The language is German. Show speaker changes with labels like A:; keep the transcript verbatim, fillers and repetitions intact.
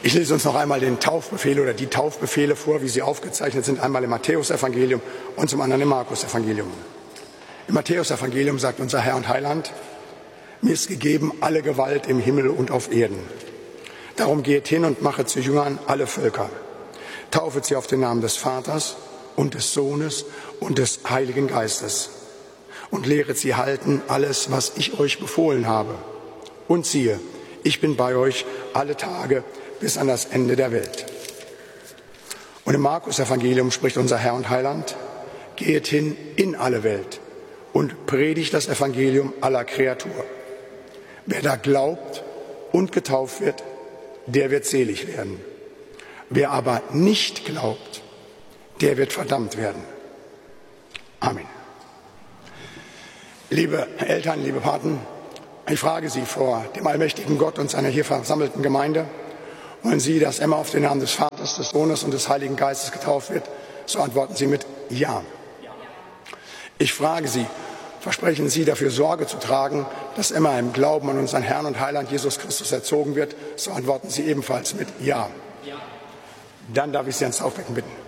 A: Ich lese uns noch einmal den Taufbefehl oder die Taufbefehle vor, wie sie aufgezeichnet sind, einmal im Matthäusevangelium und zum anderen im Markusevangelium. Im Matthäusevangelium sagt unser Herr und Heiland: Mir ist gegeben alle Gewalt im Himmel und auf Erden. Darum geht hin und machet zu Jüngern alle Völker. Taufet sie auf den Namen des Vaters und des Sohnes und des Heiligen Geistes und lehret sie halten alles, was ich euch befohlen habe. Und siehe, ich bin bei euch alle Tage bis an das Ende der Welt. Und im Markus-Evangelium spricht unser Herr und Heiland: Geht hin in alle Welt und predigt das Evangelium aller Kreatur. Wer da glaubt und getauft wird, der wird selig werden. Wer aber nicht glaubt, der wird verdammt werden. Amen. Liebe Eltern, liebe Paten, ich frage Sie vor dem allmächtigen Gott und seiner hier versammelten Gemeinde: Wollen Sie, dass Emma auf den Namen des Vaters, des Sohnes und des Heiligen Geistes getauft wird? So antworten Sie mit Ja. Ich frage Sie: Versprechen Sie, dafür Sorge zu tragen, dass Emma im Glauben an unseren Herrn und Heiland Jesus Christus erzogen wird? So antworten Sie ebenfalls mit Ja. Dann darf ich Sie ans Taufbecken bitten.